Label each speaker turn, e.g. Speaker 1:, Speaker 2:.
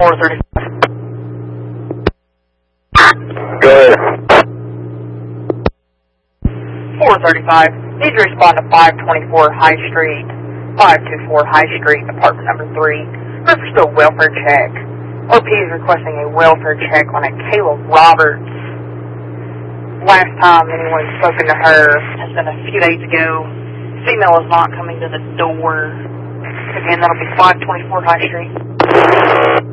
Speaker 1: 435.
Speaker 2: Go ahead.
Speaker 1: 435. Need to respond to 524 High Street, 524 High Street, apartment number 3. Reference to a welfare check. OP is requesting a welfare check on a Kayla Roberts. Last time anyone's spoken to her has been a few days ago. Female is not coming to the door. Again, that'll be 524 High Street.